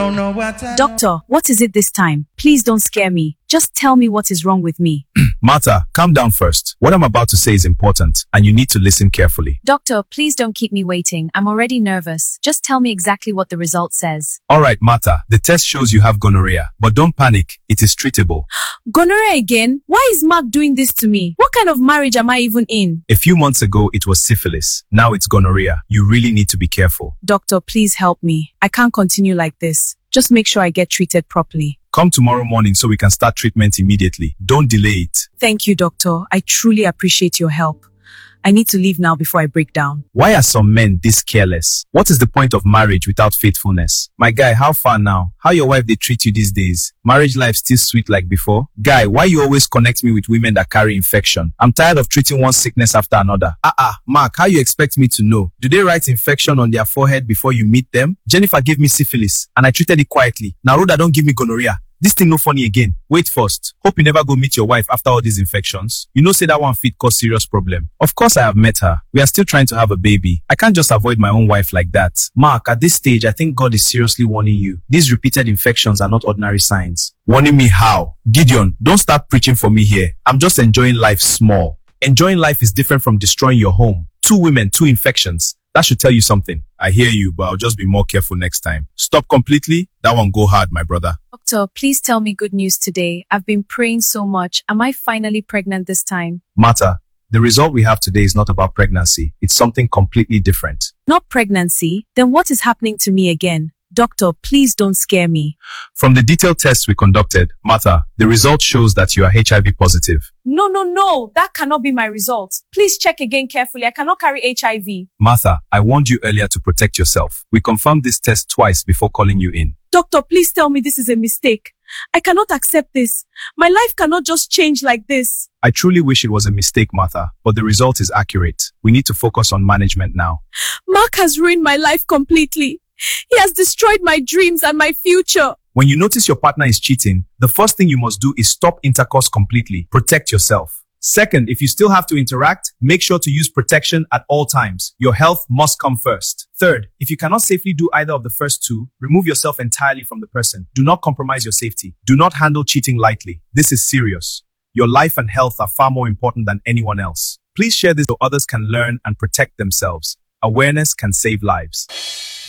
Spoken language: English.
don't know what I Doctor, what is it this time? Please don't scare me. Just tell me what is wrong with me. Martha, calm down first. What I'm about to say is important, and you need to listen carefully. Doctor, please don't keep me waiting. I'm already nervous. Just tell me exactly what the result says. Alright, Martha, the test shows you have gonorrhea, but don't panic. It is treatable. Gonorrhea again? Why is Mark doing this to me? What kind of marriage am I even in? A few months ago, it was syphilis. Now it's gonorrhea. You really need to be careful. Doctor, please help me. I can't continue like this. Just make sure I get treated properly. Come tomorrow morning so we can start treatment immediately. Don't delay it. Thank you, doctor. I truly appreciate your help. I need to leave now before I break down. Why are some men this careless? What is the point of marriage without faithfulness? My guy, how far now? How your wife they treat you these days? Marriage life still sweet like before? Guy, why you always connect me with women that carry infection? I'm tired of treating one sickness after another. Mark, how you expect me to know? Do they write infection on their forehead before you meet them? Jennifer gave me syphilis and I treated it quietly. Now Rhoda don't give me gonorrhea. This thing no funny again. Wait first. Hope you never go meet your wife after all these infections. You know say that one fit cause serious problem. Of course I have met her. We are still trying to have a baby. I can't just avoid my own wife like that. Mark, at this stage, I think God is seriously warning you. These repeated infections are not ordinary signs. Warning me how? Gideon, don't start preaching for me here. I'm just enjoying life small. Enjoying life is different from destroying your home. 2 women, 2 infections. That should tell you something. I hear you, but I'll just be more careful next time. Stop completely. That one go hard, my brother. Doctor, please tell me good news today. I've been praying so much. Am I finally pregnant this time? Martha, the result we have today is not about pregnancy. It's something completely different. Not pregnancy? Then what is happening to me again? Doctor, please don't scare me. From the detailed tests we conducted, Martha, the result shows that you are HIV positive. No. That cannot be my result. Please check again carefully. I cannot carry HIV. Martha, I warned you earlier to protect yourself. We confirmed this test twice before calling you in. Doctor, please tell me this is a mistake. I cannot accept this. My life cannot just change like this. I truly wish it was a mistake, Martha, but the result is accurate. We need to focus on management now. Mark has ruined my life completely. He has destroyed my dreams and my future. When you notice your partner is cheating, the first thing you must do is stop intercourse completely. Protect yourself. Second, if you still have to interact, make sure to use protection at all times. Your health must come first. Third, if you cannot safely do either of the first 2, remove yourself entirely from the person. Do not compromise your safety. Do not handle cheating lightly. This is serious. Your life and health are far more important than anyone else. Please share this so others can learn and protect themselves. Awareness can save lives.